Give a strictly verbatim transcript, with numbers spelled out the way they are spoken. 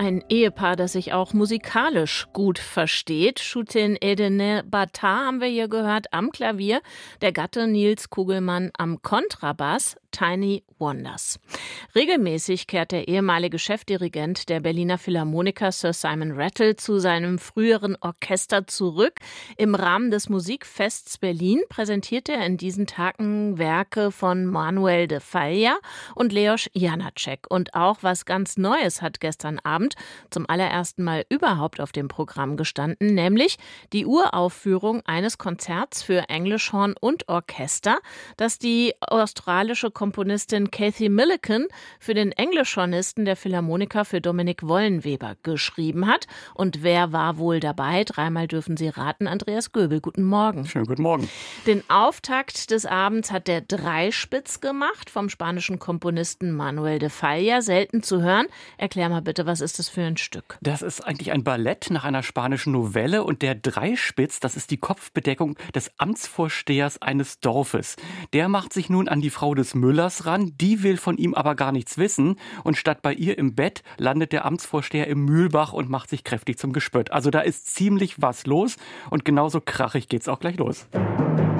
ein Ehepaar, das sich auch musikalisch gut versteht. Shutin Edene Bata haben wir hier gehört am Klavier, der Gatte Nils Kugelmann am Kontrabass, Tiny Wonders. Regelmäßig kehrt der ehemalige Chefdirigent der Berliner Philharmoniker Sir Simon Rattle zu seinem früheren Orchester zurück. Im Rahmen des Musikfests Berlin präsentiert er in diesen Tagen Werke von Manuel de Falla und Leos Janáček. Und auch was ganz Neues hat gestern Abend zum allerersten Mal überhaupt auf dem Programm gestanden, nämlich die Uraufführung eines Konzerts für Englischhorn und Orchester, das die australische Komponistin Cathy Millican für den Englischhornisten der Philharmoniker für Dominik Wollenweber geschrieben hat. Und wer war wohl dabei? Dreimal dürfen Sie raten. Andreas Göbel, guten Morgen. Schönen guten Morgen. Den Auftakt des Abends hat der Dreispitz gemacht vom spanischen Komponisten Manuel de Falla. Selten zu hören. Erklär mal bitte, was ist das für ein Stück? Das ist eigentlich ein Ballett nach einer spanischen Novelle und der Dreispitz, das ist die Kopfbedeckung des Amtsvorstehers eines Dorfes. Der macht sich nun an die Frau des Müllers ran, die will von ihm aber gar nichts wissen und statt bei ihr im Bett landet der Amtsvorsteher im Mühlbach und macht sich kräftig zum Gespött. Also da ist ziemlich was los und genauso krachig geht's auch gleich los.